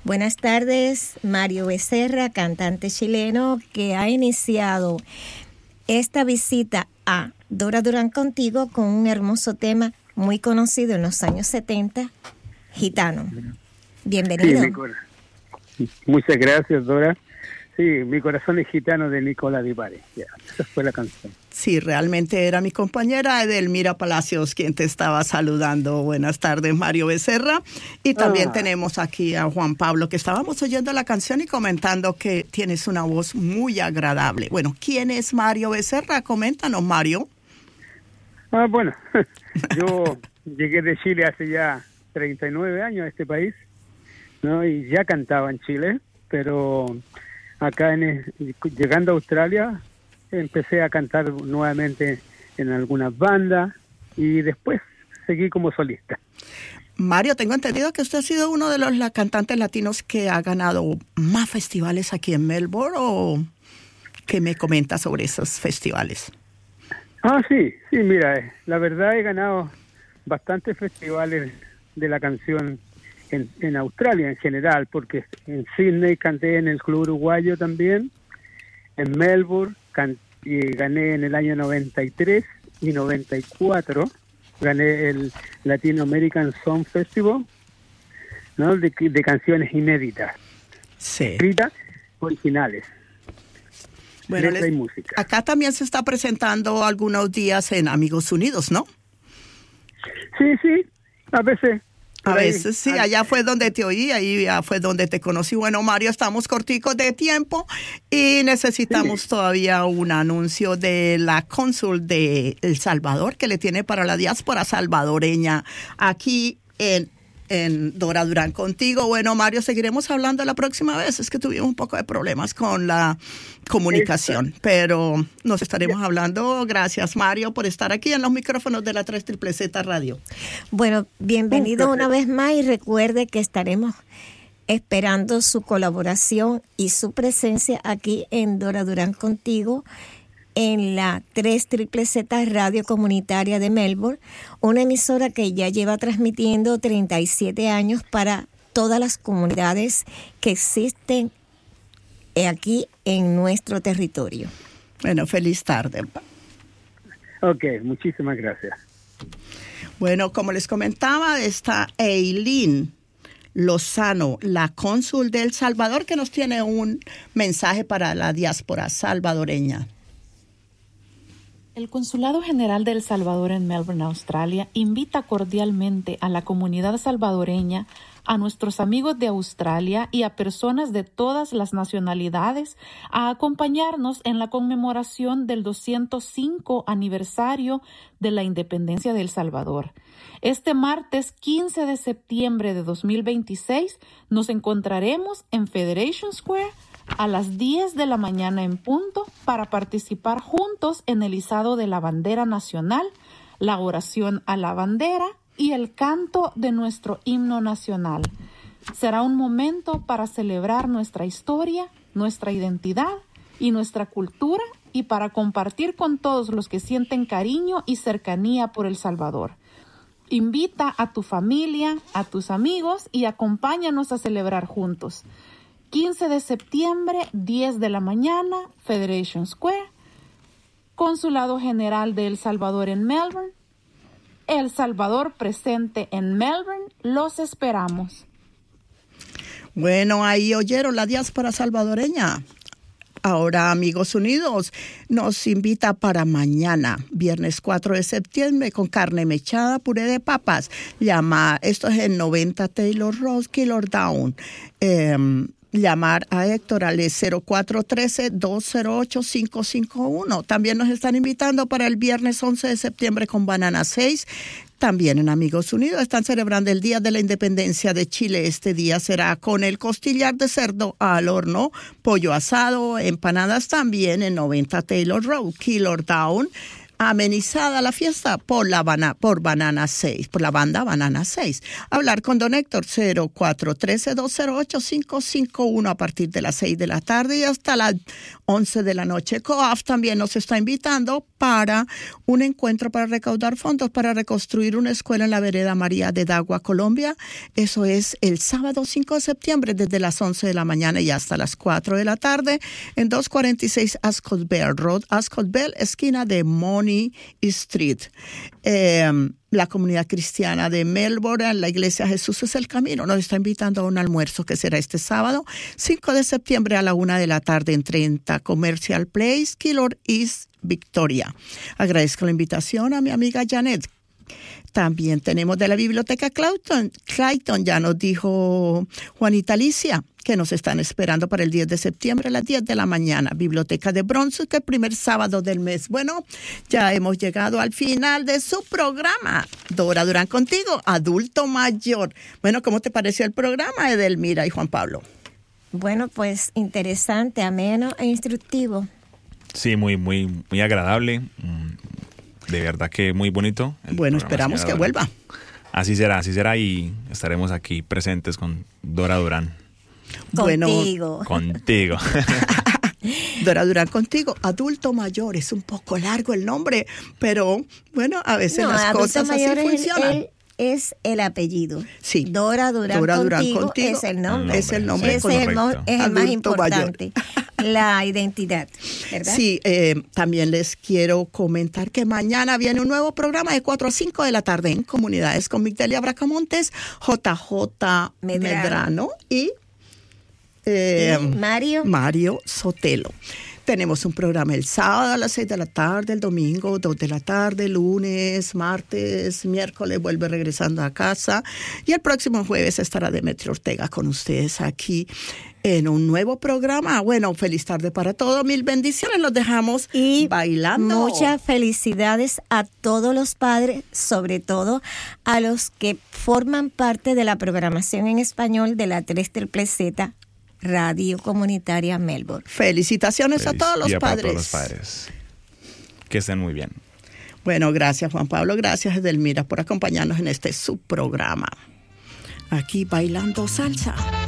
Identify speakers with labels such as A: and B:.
A: Buenas tardes, Mario Becerra, cantante chileno que ha iniciado esta visita a Dora Durán Contigo con un hermoso tema muy conocido en los años 70, Gitano. Bienvenido.
B: Sí, muchas gracias, Dora. Sí, Mi corazón es gitano, de Nicola Di Bari. Esa fue la canción.
C: Sí, realmente era mi compañera Edelmira Palacios quien te estaba saludando. Buenas tardes, Mario Becerra. Y también tenemos aquí a Juan Pablo, que estábamos oyendo la canción y comentando que tienes una voz muy agradable. Bueno, ¿quién es Mario Becerra? Coméntanos, Mario.
B: Bueno, yo llegué de Chile hace ya 39 años a este país, ¿no? Y ya cantaba en Chile, pero acá llegando a Australia empecé a cantar nuevamente en algunas bandas y después seguí como solista.
C: Mario, tengo entendido que usted ha sido uno de los cantantes latinos que ha ganado más festivales aquí en Melbourne, ¿o qué me comenta sobre esos festivales?
B: Sí, mira, la verdad he ganado bastantes festivales de la canción en Australia en general, porque en Sydney canté en el Club Uruguayo también, en Melbourne gané en el año 93 y 94, gané el Latino American Song Festival, ¿no? de canciones inéditas,
C: sí,
B: escritas originales.
C: Bueno,
B: letra y música.
C: Acá también se está presentando algunos días en Amigos Unidos, ¿no?
B: Sí, a veces.
C: A veces sí, allá fue donde te oí, ahí ya fue donde te conocí. Bueno, Mario, estamos corticos de tiempo y necesitamos todavía un anuncio de la cónsul de El Salvador que le tiene para la diáspora salvadoreña aquí en Dora Durán Contigo. Bueno, Mario, seguiremos hablando la próxima vez. Es que tuvimos un poco de problemas con la comunicación, pero nos estaremos hablando. Gracias, Mario, por estar aquí en los micrófonos de la 3ZZZ Radio.
A: Bueno, bienvenido una vez más y recuerde que estaremos esperando su colaboración y su presencia aquí en Dora Durán Contigo, en la 3ZZZ Radio Comunitaria de Melbourne, una emisora que ya lleva transmitiendo 37 años para todas las comunidades que existen aquí en nuestro territorio.
C: Bueno, feliz tarde.
B: Ok, muchísimas gracias.
C: Bueno, como les comentaba, está Eileen Lozano, la cónsul de El Salvador, que nos tiene un mensaje para la diáspora salvadoreña.
D: El Consulado General de El Salvador en Melbourne, Australia, invita cordialmente a la comunidad salvadoreña, a nuestros amigos de Australia y a personas de todas las nacionalidades a acompañarnos en la conmemoración del 205 aniversario de la independencia de El Salvador. Este martes 15 de septiembre de 2026 nos encontraremos en Federation Square a las 10 de la mañana en punto para participar juntos en el izado de la bandera nacional, la oración a la bandera y el canto de nuestro himno nacional. Será un momento para celebrar nuestra historia, nuestra identidad y nuestra cultura y para compartir con todos los que sienten cariño y cercanía por El Salvador. Invita a tu familia, a tus amigos y acompáñanos a celebrar juntos. 15 de septiembre, 10 de la mañana, Federation Square, Consulado General de El Salvador en Melbourne. El Salvador presente en Melbourne, los esperamos.
C: Bueno, ahí oyeron la diáspora salvadoreña. Ahora, Amigos Unidos nos invita para mañana, viernes 4 de septiembre, con carne mechada, puré de papas. Esto es en 90 Taylor Road, Killer Down. Llamar a Héctor al 0413-208-551. También nos están invitando para el viernes 11 de septiembre con Banana 6. También en Amigos Unidos están celebrando el Día de la Independencia de Chile. Este día será con el costillar de cerdo al horno, pollo asado, empanadas también en 90 Taylor Road, Killer Down. Amenizada la fiesta por Banana 6, por la banda Banana 6. Hablar con don Héctor 0413-208-551 a partir de las 6 de la tarde y hasta las 11 de la noche. COAF también nos está invitando para un encuentro para recaudar fondos para reconstruir una escuela en la vereda María de Dagua, Colombia. Eso es el sábado 5 de septiembre desde las 11 de la mañana y hasta las 4 de la tarde en 246 Ascot Bell Road, Ascot Bell, esquina de Money Street. La comunidad cristiana de Melbourne, la iglesia Jesús es el Camino, nos está invitando a un almuerzo que será este sábado, 5 de septiembre a la 1 de la tarde en 30 Commercial Place, Keilor East, Victoria. Agradezco la invitación a mi amiga Janet. También tenemos de la biblioteca Clayton, ya nos dijo Juanita Alicia, que nos están esperando para el 10 de septiembre a las 10 de la mañana. Biblioteca de Brunswick, el primer sábado del mes. Bueno, ya hemos llegado al final de su programa. Dora Durán contigo, adulto mayor. Bueno, ¿cómo te pareció el programa, Edelmira y Juan Pablo?
A: Bueno, pues interesante, ameno e instructivo.
E: Sí, muy agradable. De verdad que muy bonito.
C: Bueno, esperamos que vuelva.
E: Así será y estaremos aquí presentes con Dora Durán.
A: Contigo.
E: Contigo.
C: Dora Durán contigo, adulto mayor, es un poco largo el nombre, pero bueno, a veces las cosas así funcionan.
A: Es el apellido.
C: Sí.
A: Dora Durán contigo es el nombre.
C: Es el nombre.
A: Es el más importante. La identidad, ¿verdad? Sí,
C: también les quiero comentar que mañana viene un nuevo programa de 4 a 5 de la tarde en Comunidades con Migdalia Bracamontes, JJ Medrano y Mario Sotelo. Tenemos un programa el sábado a las 6 de la tarde, el domingo 2 de la tarde, lunes, martes, miércoles vuelve regresando a casa y el próximo jueves estará Demetrio Ortega con ustedes aquí en un nuevo programa. Bueno, feliz tarde para todos, mil bendiciones, los dejamos y bailando.
A: Muchas felicidades a todos los padres, sobre todo a los que forman parte de la programación en español de la 3 Z Radio Comunitaria Melbourne.
C: Felicitaciones a todos los padres.
E: Para todos los padres. Que estén muy bien.
C: Bueno, gracias Juan Pablo, gracias Edelmira por acompañarnos en este subprograma. Aquí bailando salsa.